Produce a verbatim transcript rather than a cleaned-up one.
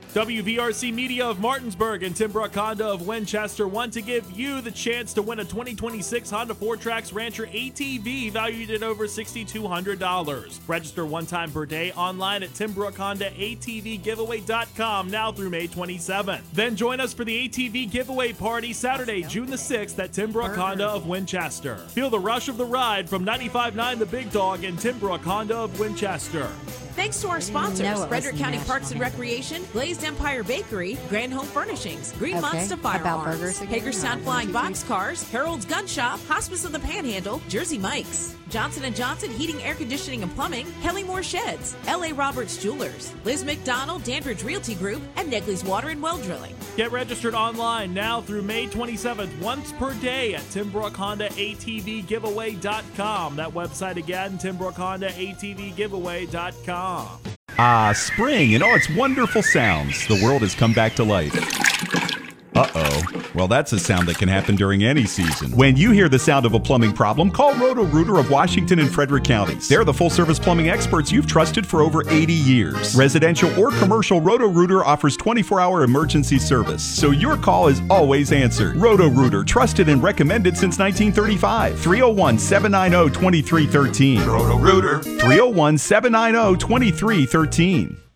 W V R C Media of Martinsburg and Timbrook Honda of Winchester want to give you the chance to win a twenty twenty-six Honda Ford Trax Rancher A T V valued at over six thousand two hundred dollars. Register one time per day online at Timbrook Honda A T V giveaway dot com now through May twenty-seventh. Then join us for the A T V giveaway party Saturday, June the sixth at Timbrook Honda of Winchester. Feel the rush of the ride from ninety-five point nine The Big Dog and Timbrook Honda of Winchester. Thanks to our sponsors, know it Frederick was County national. Parks and Recreation, Glazed Empire Bakery, Grand Home Furnishings, Green Okay, Monster about Firearms, burgers again? Hagerstown No. Flying Boxcars, Harold's Gun Shop, Hospice of the Panhandle, Jersey Mike's, Johnson and Johnson Heating, Air Conditioning and Plumbing, Kellymore Sheds, L A Roberts Jewelers, Liz McDonald, Dandridge Realty Group, and Negley's Water and Well Drilling. Get registered online now through May twenty-seventh, once per day at Timbrook Honda A T V giveaway dot com. That website again, Timbrook Honda A T V giveaway dot com. Ah, spring and all its wonderful sounds. The world has come back to life. Uh-oh. Well, that's a sound that can happen during any season. When you hear the sound of a plumbing problem, call Roto-Rooter of Washington and Frederick counties. They're the full-service plumbing experts you've trusted for over eighty years. Residential or commercial, Roto-Rooter offers twenty-four hour emergency service, so your call is always answered. Roto-Rooter, trusted and recommended since nineteen thirty-five. three oh one, seven nine oh, two three one three. Roto-Rooter. three oh one, seven nine oh, two three one three.